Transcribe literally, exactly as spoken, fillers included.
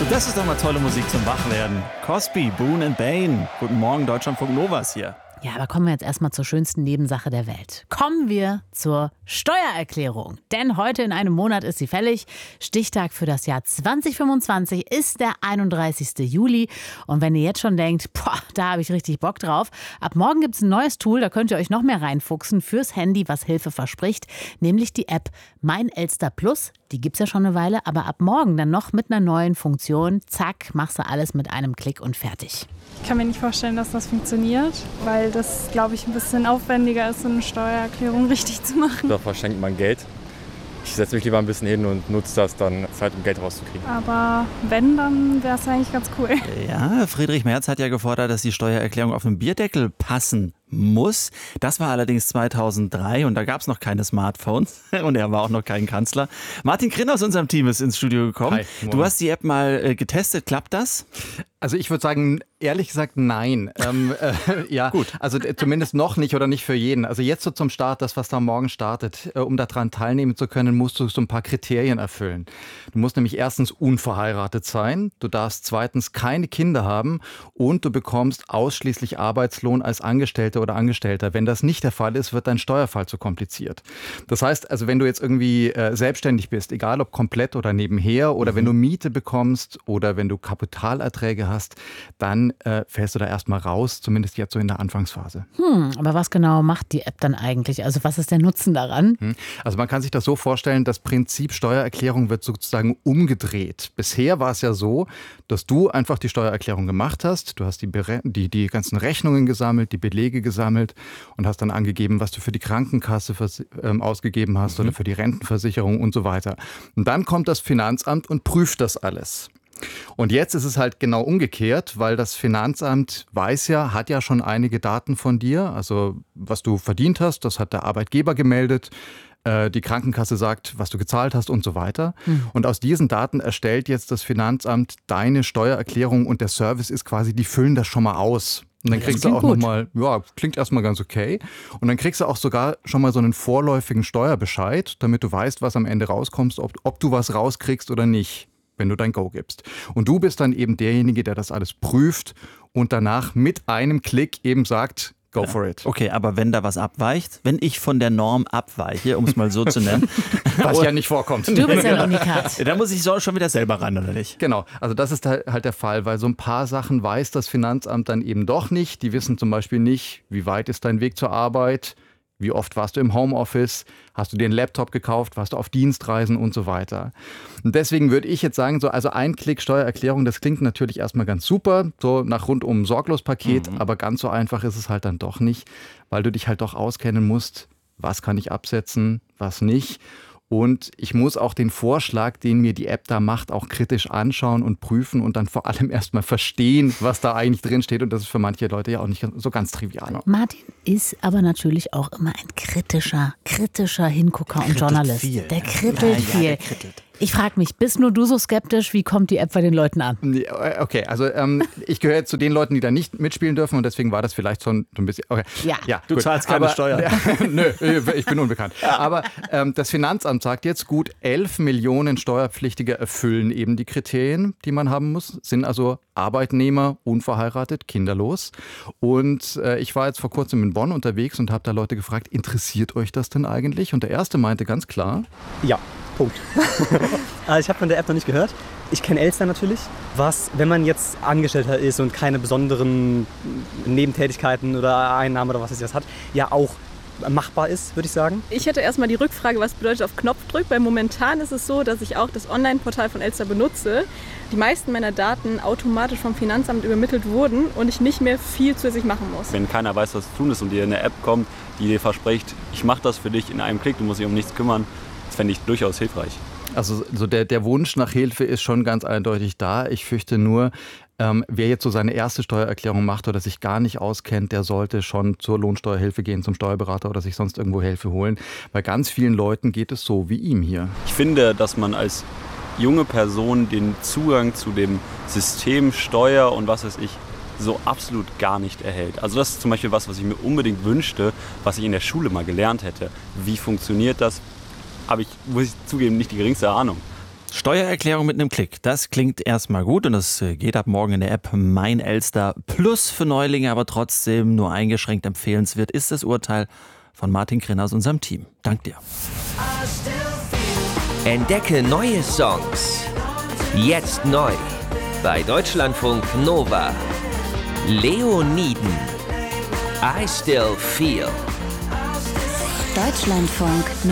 Also das ist doch mal tolle Musik zum Wachwerden. Cosby, Boone and Bain. Guten Morgen, Deutschlandfunk Novas hier. Ja, aber kommen wir jetzt erstmal zur schönsten Nebensache der Welt. Kommen wir zur Steuererklärung. Denn heute in einem Monat ist sie fällig. Stichtag für das Jahr zwanzig fünfundzwanzig ist der einunddreißigsten Juli. Und wenn ihr jetzt schon denkt, boah, da habe ich richtig Bock drauf. Ab morgen gibt es ein neues Tool, da könnt ihr euch noch mehr reinfuchsen fürs Handy, was Hilfe verspricht. Nämlich die App Mein Elster Plus. Die gibt es ja schon eine Weile, aber ab morgen dann noch mit einer neuen Funktion. Zack, machst du alles mit einem Klick und fertig. Ich kann mir nicht vorstellen, dass das funktioniert, weil das, glaube ich, ein bisschen aufwendiger ist, so eine Steuererklärung richtig zu machen. Da verschenkt man Geld. Ich setze mich lieber ein bisschen hin und nutze das dann Zeit, um Geld rauszukriegen. Aber wenn, dann wäre es eigentlich ganz cool. Ja, Friedrich Merz hat ja gefordert, dass die Steuererklärung auf den Bierdeckel passen muss. Das war allerdings zweitausenddrei und da gab es noch keine Smartphones und er war auch noch kein Kanzler. Martin Krinn aus unserem Team ist ins Studio gekommen. Hi, du hast die App mal äh, getestet. Klappt das? Also ich würde sagen, ehrlich gesagt, nein. ähm, äh, ja, gut. Also äh, zumindest noch nicht oder nicht für jeden. Also jetzt so zum Start, das, was da morgen startet, äh, um daran teilnehmen zu können, musst du so ein paar Kriterien erfüllen. Du musst nämlich erstens unverheiratet sein, du darfst zweitens keine Kinder haben und du bekommst ausschließlich Arbeitslohn als Angestellter oder Angestellter. Wenn das nicht der Fall ist, wird dein Steuerfall zu kompliziert. Das heißt, also wenn du jetzt irgendwie äh, selbstständig bist, egal ob komplett oder nebenher oder mhm. wenn du Miete bekommst oder wenn du Kapitalerträge hast, dann äh, fällst du da erstmal raus, zumindest jetzt so in der Anfangsphase. Hm, aber was genau macht die App dann eigentlich? Also was ist der Nutzen daran? Hm. Also man kann sich das so vorstellen, das Prinzip Steuererklärung wird sozusagen umgedreht. Bisher war es ja so, dass du einfach die Steuererklärung gemacht hast, du hast die, Bere- die, die ganzen Rechnungen gesammelt, die Belege gesammelt und hast dann angegeben, was du für die Krankenkasse vers- ähm, ausgegeben hast mhm. oder für die Rentenversicherung und so weiter. Und dann kommt das Finanzamt und prüft das alles. Und jetzt ist es halt genau umgekehrt, weil das Finanzamt weiß ja, hat ja schon einige Daten von dir, also was du verdient hast, das hat der Arbeitgeber gemeldet, äh, die Krankenkasse sagt, was du gezahlt hast und so weiter. Mhm. Und aus diesen Daten erstellt jetzt das Finanzamt deine Steuererklärung und der Service ist quasi, die füllen das schon mal aus. Und dann kriegst du auch nochmal, ja, klingt erstmal ganz okay. Und dann kriegst du auch sogar schon mal so einen vorläufigen Steuerbescheid, damit du weißt, was am Ende rauskommt, ob, ob du was rauskriegst oder nicht, wenn du dein Go gibst. Und du bist dann eben derjenige, der das alles prüft und danach mit einem Klick eben sagt, go ja. for it. Okay, aber wenn da was abweicht, wenn ich von der Norm abweiche, um es mal so zu nennen. Was ja nicht vorkommt. Du bist ja ein Unikat. Da muss ich so schon wieder selber ran, oder nicht? Genau, also das ist halt der Fall, weil so ein paar Sachen weiß das Finanzamt dann eben doch nicht. Die wissen zum Beispiel nicht, wie weit ist dein Weg zur Arbeit, wie oft warst du im Homeoffice, hast du dir einen Laptop gekauft, warst du auf Dienstreisen und so weiter. Und deswegen würde ich jetzt sagen, so also ein Klick Steuererklärung, das klingt natürlich erstmal ganz super, so nach rundum Sorglos-Paket, mhm. aber ganz so einfach ist es halt dann doch nicht, weil du dich halt doch auskennen musst, was kann ich absetzen, was nicht. Und ich muss auch den Vorschlag, den mir die App da macht, auch kritisch anschauen und prüfen und dann vor allem erstmal verstehen, was da eigentlich drin steht. Und das ist für manche Leute ja auch nicht so ganz trivial. Martin ist aber natürlich auch immer ein kritischer, kritischer Hingucker und Journalist. Viel. Der krittelt ja, ja, viel. Der krittelt. Ich frage mich, bist nur du so skeptisch? Wie kommt die App bei den Leuten an? Okay, also ähm, ich gehöre jetzt zu den Leuten, die da nicht mitspielen dürfen und deswegen war das vielleicht so ein, so ein bisschen... Okay. Ja. ja, du gut. zahlst keine aber, Steuern. Ja, nö, ich bin unbekannt. Ja. Aber ähm, das Finanzamt sagt jetzt, gut elf Millionen Steuerpflichtige erfüllen eben die Kriterien, die man haben muss, sind also Arbeitnehmer, unverheiratet, kinderlos. Und äh, ich war jetzt vor kurzem in Bonn unterwegs und habe da Leute gefragt, interessiert euch das denn eigentlich? Und der Erste meinte ganz klar... Ja. Punkt. Also ich habe von der App noch nicht gehört. Ich kenne Elster natürlich. Was, wenn man jetzt Angestellter ist und keine besonderen Nebentätigkeiten oder Einnahmen oder was es jetzt hat, ja auch machbar ist, würde ich sagen. Ich hätte erstmal die Rückfrage, was bedeutet auf Knopfdruck, weil momentan ist es so, dass ich auch das Online-Portal von Elster benutze. Die meisten meiner Daten automatisch vom Finanzamt übermittelt wurden und ich nicht mehr viel zusätzlich machen muss. Wenn keiner weiß, was zu tun ist und dir eine App kommt, die dir verspricht, ich mache das für dich in einem Klick, du musst dich um nichts kümmern, das fände ich durchaus hilfreich. Also so der, der Wunsch nach Hilfe ist schon ganz eindeutig da. Ich fürchte nur, ähm, wer jetzt so seine erste Steuererklärung macht oder sich gar nicht auskennt, der sollte schon zur Lohnsteuerhilfe gehen, zum Steuerberater oder sich sonst irgendwo Hilfe holen. Bei ganz vielen Leuten geht es so wie ihm hier. Ich finde, dass man als junge Person den Zugang zu dem System Steuer und was weiß ich so absolut gar nicht erhält. Also das ist zum Beispiel was, was ich mir unbedingt wünschte, was ich in der Schule mal gelernt hätte. Wie funktioniert das? Habe ich, muss ich zugeben, nicht die geringste Ahnung. Steuererklärung mit einem Klick. Das klingt erstmal gut und das geht ab morgen in der App Mein Elster Plus für Neulinge, aber trotzdem nur eingeschränkt empfehlenswert ist das Urteil von Martin Krinner aus unserem Team. Dank dir. Entdecke neue Songs. Jetzt neu bei Deutschlandfunk Nova. Leoniden. I Still Feel. Deutschlandfunk Nova.